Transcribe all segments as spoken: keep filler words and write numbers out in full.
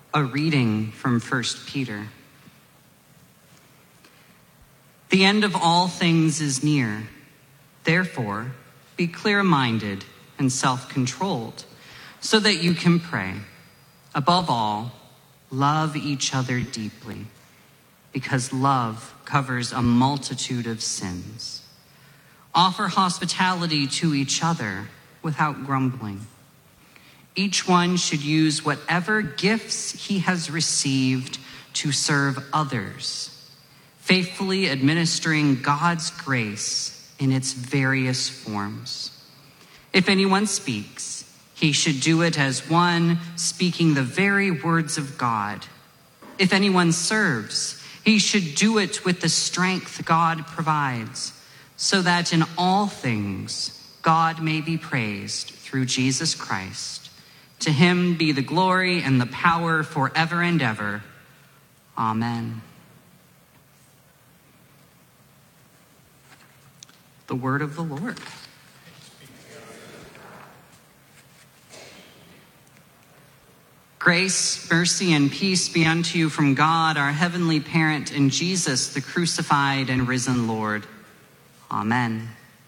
A reading from First Peter. The end of all things is near. Therefore, be clear-minded and self-controlled so that you can pray. Above all, love each other deeply, because love covers a multitude of sins. Offer hospitality to each other without grumbling. Each one should use whatever gifts he has received to serve others, faithfully administering God's grace in its various forms. If anyone speaks, he should do it as one speaking the very words of God. If anyone serves, he should do it with the strength God provides, so that in all things God may be praised through Jesus Christ. To him be the glory and the power forever and ever. Amen. The word of the Lord. Grace, mercy, and peace be unto you from God, our heavenly parent, and Jesus, the crucified and risen Lord. Amen.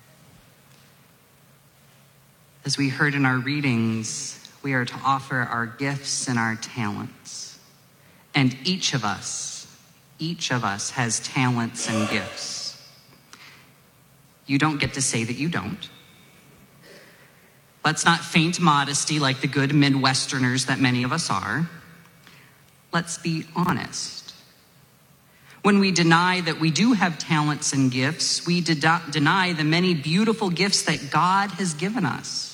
As we heard in our readings, we are to offer our gifts and our talents. And each of us, each of us has talents and gifts. You don't get to say that you don't. Let's not feign modesty like the good Midwesterners that many of us are. Let's be honest. When we deny that we do have talents and gifts, we de- deny the many beautiful gifts that God has given us.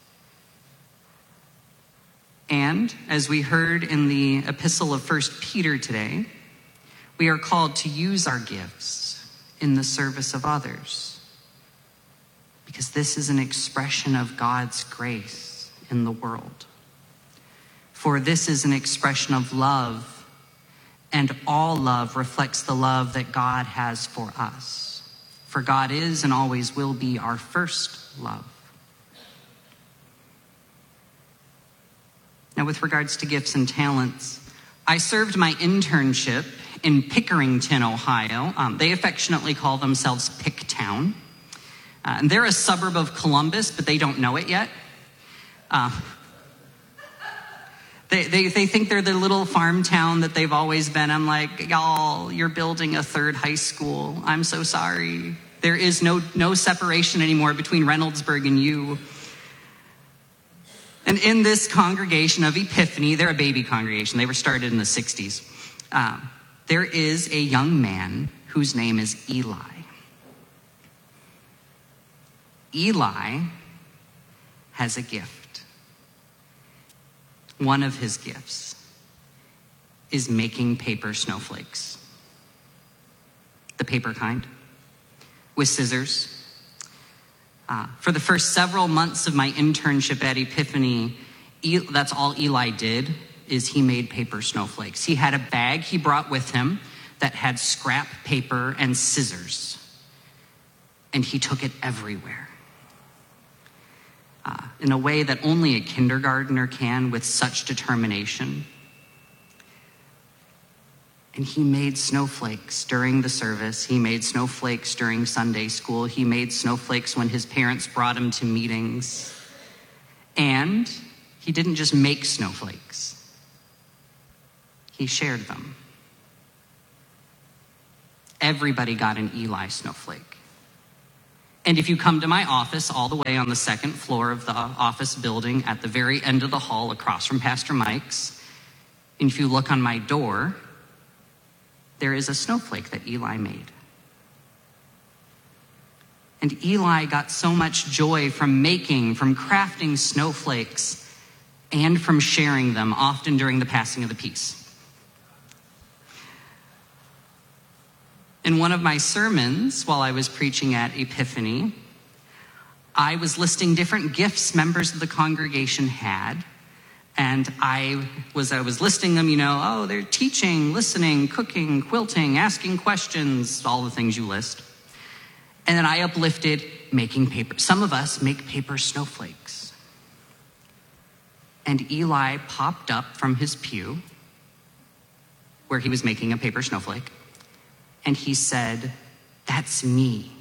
And as we heard in the epistle of First Peter today, we are called to use our gifts in the service of others, because this is an expression of God's grace in the world. For this is an expression of love, and all love reflects the love that God has for us. For God is and always will be our first love. Now, with regards to gifts and talents, I served my internship in Pickerington, Ohio. Um, they affectionately call themselves Picktown. Uh, and they're a suburb of Columbus, but they don't know it yet. Uh, they, they, they think they're the little farm town that they've always been. I'm like, y'all, you're building a third high school. I'm so sorry. There is no, no separation anymore between Reynoldsburg and you. And in this congregation of Epiphany, they're a baby congregation. They were started in the sixties. Uh, there is a young man whose name is Eli. Eli has a gift. One of his gifts is making paper snowflakes. The paper kind, with scissors. Uh, for the first several months of my internship at Epiphany, e- that's all Eli did, is he made paper snowflakes. He had a bag he brought with him that had scrap paper and scissors, and he took it everywhere. Uh, in a way that only a kindergartner can, with such determination. And he made snowflakes during the service. He made snowflakes during Sunday school. He made snowflakes when his parents brought him to meetings. And he didn't just make snowflakes. He shared them. Everybody got an Eli snowflake. And if you come to my office all the way on the second floor of the office building at the very end of the hall across from Pastor Mike's, and if you look on my door, there is a snowflake that Eli made. And Eli got so much joy from making, from crafting snowflakes, and from sharing them, often during the passing of the peace. In one of my sermons, while I was preaching at Epiphany, I was listing different gifts members of the congregation had. And I was I was listing them, you know, oh, they're teaching, listening, cooking, quilting, asking questions, all the things you list. And then I uplifted making paper. Some of us make paper snowflakes. And Eli popped up from his pew where he was making a paper snowflake. And he said, "That's me."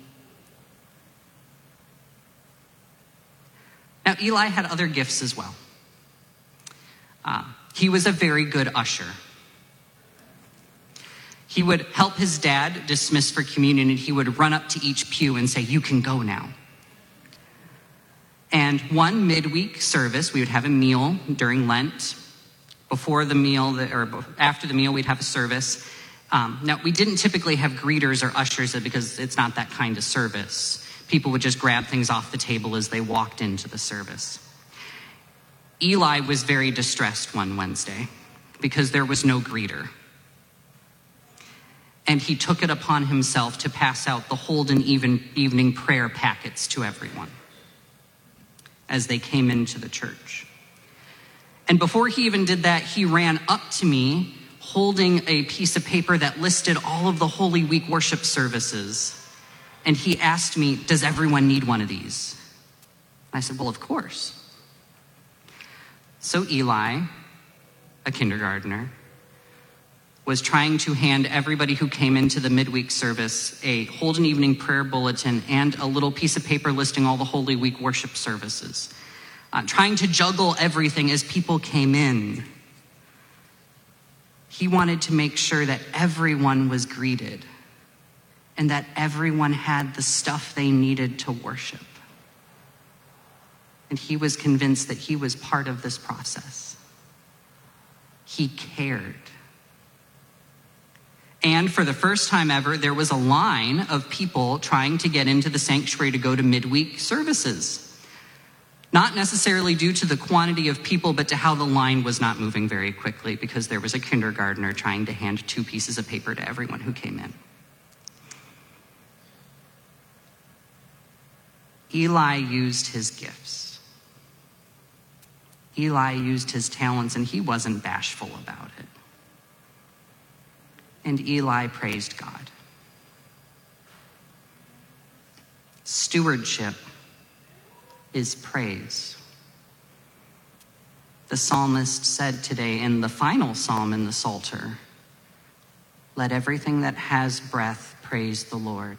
Now, Eli had other gifts as well. Uh, he was a very good usher. He would help his dad dismiss for communion, and he would run up to each pew and say, "You can go now." And one midweek service, we would have a meal during Lent. Before the meal, or after the meal, we'd have a service. Um, now, we didn't typically have greeters or ushers because it's not that kind of service. People would just grab things off the table as they walked into the service. Eli was very distressed one Wednesday because there was no greeter. And he took it upon himself to pass out the Holden even, evening prayer packets to everyone as they came into the church. And before he even did that, he ran up to me holding a piece of paper that listed all of the Holy Week worship services. And he asked me, "Does everyone need one of these?" I said, "Well, of course." So Eli, a kindergartner, was trying to hand everybody who came into the midweek service a Holden evening prayer bulletin and a little piece of paper listing all the Holy Week worship services, uh, trying to juggle everything as people came in. He wanted to make sure that everyone was greeted and that everyone had the stuff they needed to worship. And he was convinced that he was part of this process. He cared. And for the first time ever, there was a line of people trying to get into the sanctuary to go to midweek services. Not necessarily due to the quantity of people, but to how the line was not moving very quickly because there was a kindergartner trying to hand two pieces of paper to everyone who came in. Eli used his gifts. Eli used his talents, and he wasn't bashful about it. And Eli praised God. Stewardship is praise. The psalmist said today in the final psalm in the Psalter, "Let everything that has breath praise the Lord."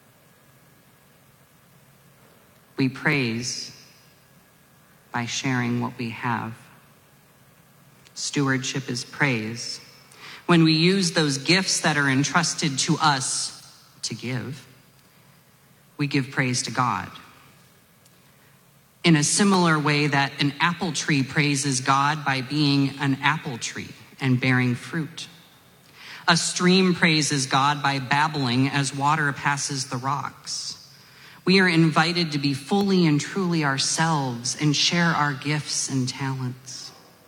We praise by sharing what we have. Stewardship is praise. When we use those gifts that are entrusted to us to give, we give praise to God. In a similar way that an apple tree praises God by being an apple tree and bearing fruit. A stream praises God by babbling as water passes the rocks. We are invited to be fully and truly ourselves and share our gifts and talents.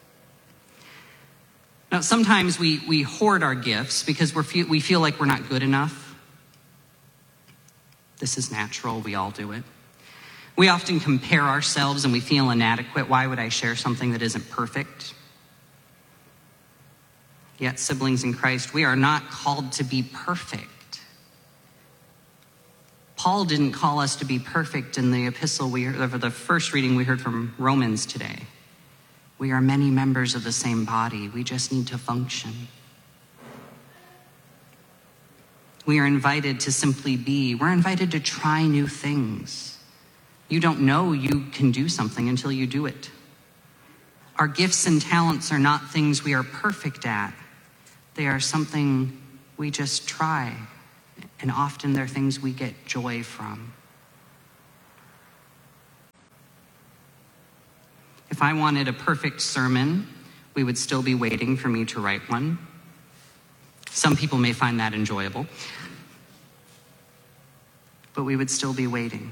Now, sometimes we, we hoard our gifts because we're fe- we feel like we're not good enough. This is natural. We all do it. We often compare ourselves and we feel inadequate. Why would I share something that isn't perfect? Yet, siblings in Christ, we are not called to be perfect. Paul didn't call us to be perfect in the epistle we heard, or the first reading we heard from Romans today. We are many members of the same body. We just need to function. We are invited to simply be. We're invited to try new things. You don't know you can do something until you do it. Our gifts and talents are not things we are perfect at. They are something we just try. And often they're things we get joy from. If I wanted a perfect sermon, we would still be waiting for me to write one. Some people may find that enjoyable. But we would still be waiting.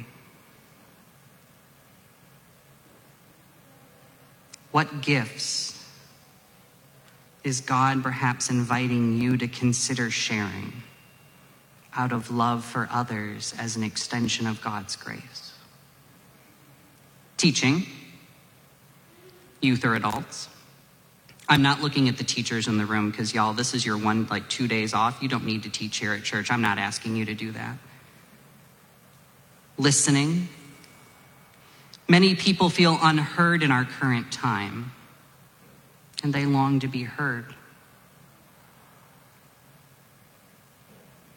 What gifts is God perhaps inviting you to consider sharing out of love for others as an extension of God's grace? Teaching. Youth or adults. I'm not looking at the teachers in the room because y'all, this is your one, like two days off. You don't need to teach here at church. I'm not asking you to do that. Listening. Many people feel unheard in our current time, and they long to be heard.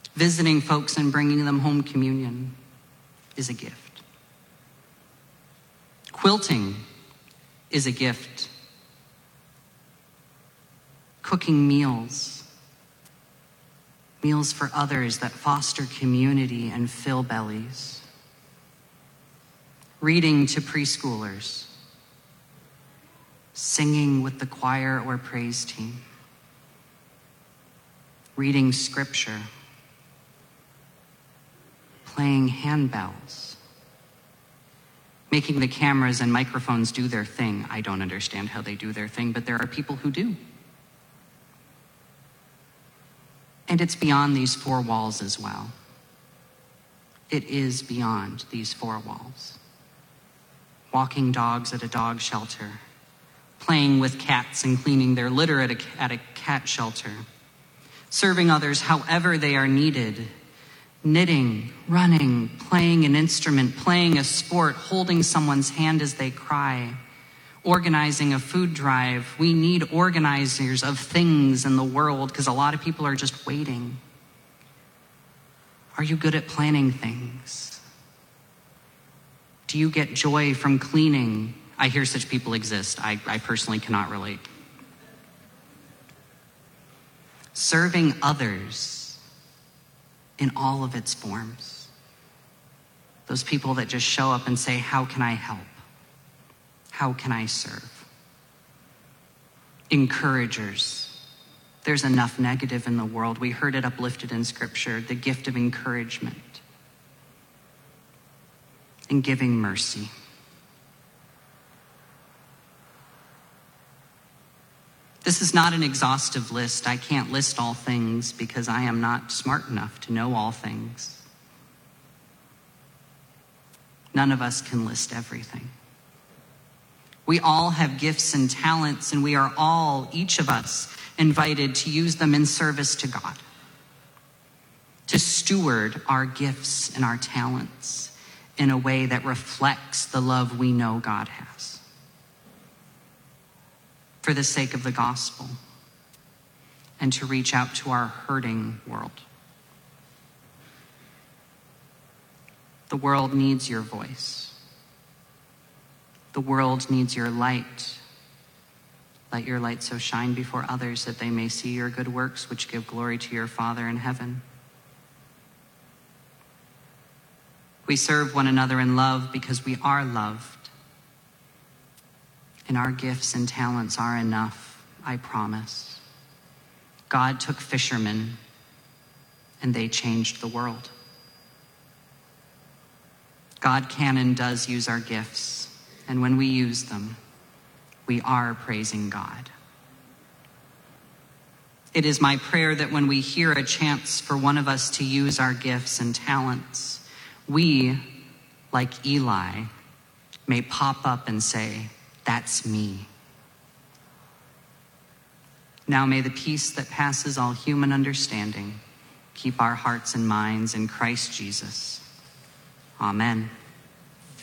Visiting folks and bringing them home communion is a gift. Quilting is a gift. Cooking meals, meals for others that foster community and fill bellies. Reading to preschoolers, singing with the choir or praise team, reading scripture, playing handbells, making the cameras and microphones do their thing. I don't understand how they do their thing, but there are people who do. And it's beyond these four walls as well. It is beyond these four walls. Walking dogs at a dog shelter, playing with cats and cleaning their litter at a, at a cat shelter, serving others however they are needed, knitting, running, playing an instrument, playing a sport, holding someone's hand as they cry, organizing a food drive. We need organizers of things in the world because a lot of people are just waiting. Are you good at planning things? Do you get joy from cleaning? I hear such people exist. I, I personally cannot relate. Serving others in all of its forms. Those people that just show up and say, how can I help? How can I serve? Encouragers. There's enough negative in the world. We heard it uplifted in Scripture, the gift of encouragement and giving mercy. This is not an exhaustive list. I can't list all things because I am not smart enough to know all things. None of us can list everything. We all have gifts and talents, and we are all, each of us, invited to use them in service to God, to steward our gifts and our talents in a way that reflects the love we know God has, for the sake of the gospel, and to reach out to our hurting world. The world needs your voice. The world needs your light. Let your light so shine before others that they may see your good works, which give glory to your Father in heaven. We serve one another in love because we are loved. And our gifts and talents are enough, I promise. God took fishermen and they changed the world. God can and does use our gifts, and when we use them, we are praising God. It is my prayer that when we hear a chance for one of us to use our gifts and talents, we, like Eli, may pop up and say, "That's me." Now may the peace that passes all human understanding keep our hearts and minds in Christ Jesus. Amen.